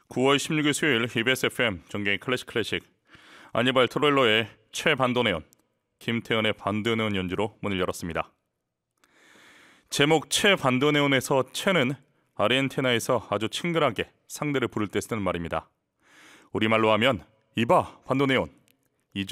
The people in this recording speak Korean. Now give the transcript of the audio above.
9월 16일 수요일 EBS FM 정계의 클래식 아니발 트롤러의 최반도네온, 김태현의 반도네온 연주로 문을 열었습니다. 제목 최반도네온에서 최는 아르헨티나에서 아주 친근하게 상대를 부를 때 쓰는 말입니다. 우리말로 하면 이봐 반도네온,